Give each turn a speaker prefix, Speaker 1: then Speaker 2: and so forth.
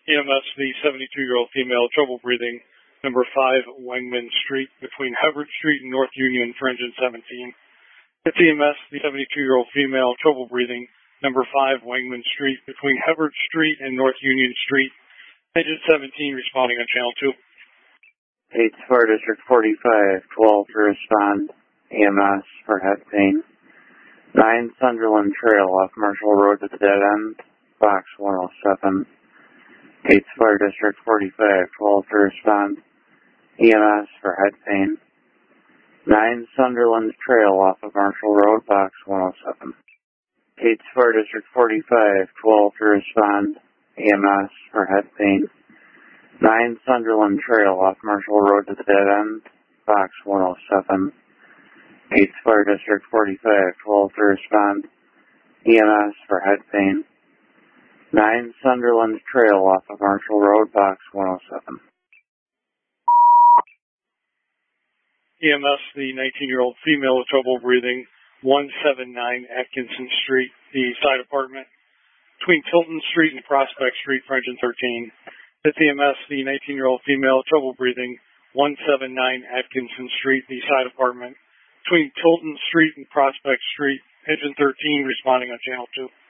Speaker 1: EMS, the 72-year-old female, trouble breathing, number 5 Wangman Street, between Hubbard Street and North Union for engine 17. It's EMS, the 72-year-old female, trouble breathing, number 5 Wangman Street, between Hubbard Street and North Union Street, engine 17, responding on channel 2.
Speaker 2: 8 Fire District 45, 12 to respond, EMS for head pain. 9 Sunderland Trail off Marshall Road to the dead end, box 107. 8 Fire District 45, 12 to respond, EMS for head pain. 9 Sunderland Trail off of Marshall Road, box 107. 8 Fire District 45, 12 to respond, EMS for head pain. 9 Sunderland Trail off Marshall Road to the dead end, box 107. 8 Fire District 45, 12 to respond, EMS for head pain. 9 Sunderland Trail off of Marshall Road, box 107.
Speaker 1: EMS, the 19-year-old female with trouble breathing, 179 Atkinson Street, the side apartment, between Tilton Street and Prospect Street for engine 13. It's EMS, the 19-year-old female, trouble breathing, 179 Atkinson Street, the side apartment, between Tilton Street and Prospect Street, engine 13, responding on channel 2.